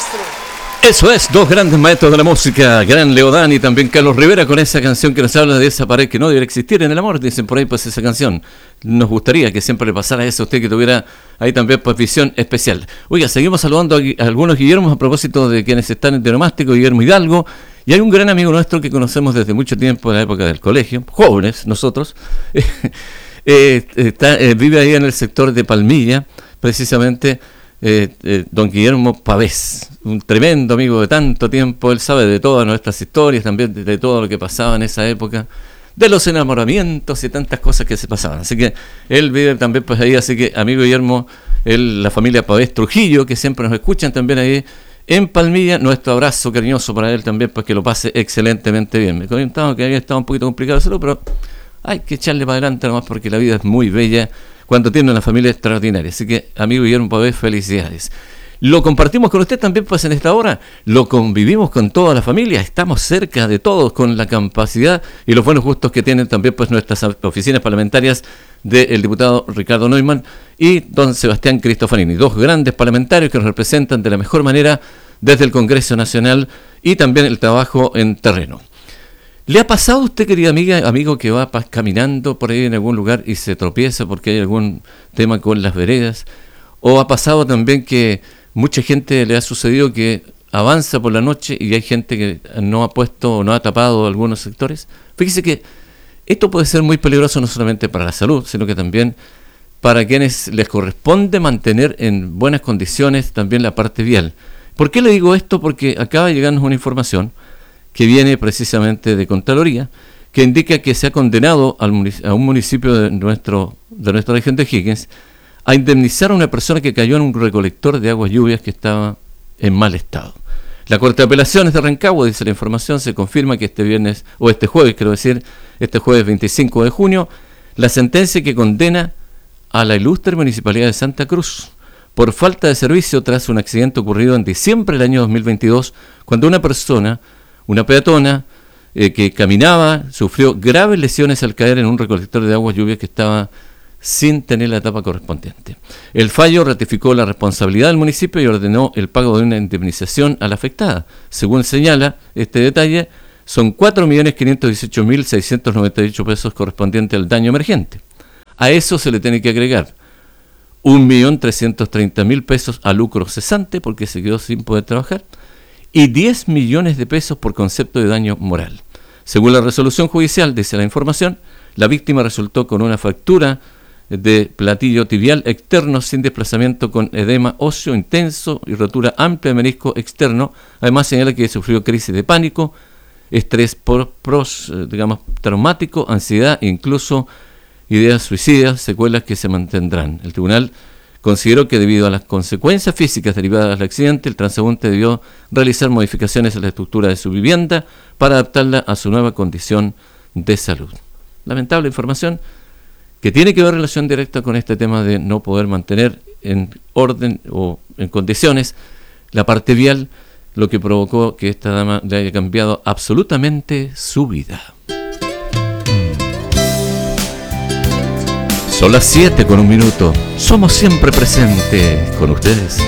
maestro. Eso es, dos grandes maestros de la música, gran Leodán y también Carlos Rivera, con esa canción que nos habla de esa pared que no debería existir en el amor, dicen por ahí pues esa canción. Nos gustaría que siempre le pasara eso a usted, que tuviera ahí también pues visión especial. Oiga, seguimos saludando a algunos Guillermos a propósito de quienes están en Teromástico, Guillermo Hidalgo, y hay un gran amigo nuestro que conocemos desde mucho tiempo, en la época del colegio, jóvenes nosotros, vive ahí en el sector de Palmilla, precisamente. Don Guillermo Pavés, un tremendo amigo de tanto tiempo. Él sabe de todas nuestras historias, también de todo lo que pasaba en esa época, de los enamoramientos y tantas cosas que se pasaban. Así que él vive también pues ahí. Así que amigo Guillermo, la familia Pavés Trujillo, que siempre nos escuchan también ahí en Palmilla, nuestro abrazo cariñoso para él también, pues que lo pase excelentemente bien. Me comentaba que había estado un poquito complicado hacerlo, pero hay que echarle para adelante nomás, porque la vida es muy bella cuando tiene una familia extraordinaria. Así que, amigo Guillermo Pavés, felicidades. Lo compartimos con usted también pues en esta hora, lo convivimos con toda la familia, estamos cerca de todos con la capacidad y los buenos gustos que tienen también pues nuestras oficinas parlamentarias del diputado Ricardo Neumann y don Sebastián Cristofanini, dos grandes parlamentarios que nos representan de la mejor manera desde el Congreso Nacional y también el trabajo en terreno. ¿Le ha pasado a usted, querida amiga, amigo, que va caminando por ahí en algún lugar y se tropieza porque hay algún tema con las veredas? ¿O ha pasado también que mucha gente le ha sucedido que avanza por la noche y hay gente que no ha puesto o no ha tapado algunos sectores? Fíjese que esto puede ser muy peligroso no solamente para la salud, sino que también para quienes les corresponde mantener en buenas condiciones también la parte vial. ¿Por qué le digo esto? Porque acaba de llegarnos una información que viene precisamente de Contraloría, que indica que se ha condenado a un municipio de nuestra región de Higgins a indemnizar a una persona que cayó en un recolector de aguas lluvias que estaba en mal estado. La Corte de Apelaciones de Rancagua, dice la información, se confirma que este jueves 25 de junio, la sentencia que condena a la ilustre Municipalidad de Santa Cruz por falta de servicio tras un accidente ocurrido en diciembre del año 2022, cuando una peatona que caminaba, sufrió graves lesiones al caer en un recolector de aguas lluvias que estaba sin tener la tapa correspondiente. El fallo ratificó la responsabilidad del municipio y ordenó el pago de una indemnización a la afectada. Según señala este detalle, son 4.518.698 pesos correspondientes al daño emergente. A eso se le tiene que agregar 1.330.000 pesos a lucro cesante porque se quedó sin poder trabajar, y 10 millones de pesos por concepto de daño moral. Según la resolución judicial, dice la información, la víctima resultó con una fractura de platillo tibial externo sin desplazamiento, con edema óseo intenso y rotura amplia de menisco externo. Además señala que sufrió crisis de pánico, estrés traumático, ansiedad e incluso ideas suicidas, secuelas que se mantendrán. El tribunal consideró que debido a las consecuencias físicas derivadas del accidente, el transeúnte debió realizar modificaciones en la estructura de su vivienda para adaptarla a su nueva condición de salud. Lamentable información que tiene que ver relación directa con este tema de no poder mantener en orden o en condiciones la parte vial, lo que provocó que esta dama le haya cambiado absolutamente su vida. Son las 7:01. Somos siempre presentes con ustedes.